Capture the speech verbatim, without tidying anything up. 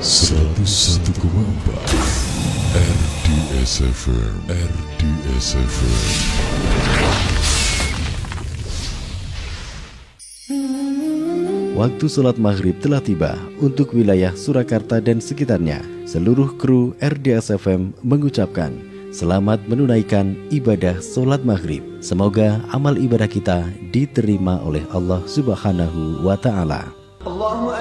seratus satu koma empat R D S F M R D S F M. Waktu sholat maghrib telah tiba untuk wilayah Surakarta dan sekitarnya. Seluruh kru R D S F M mengucapkan selamat menunaikan ibadah sholat maghrib. Semoga amal ibadah kita diterima oleh Allah Subhanahu wa Ta'ala.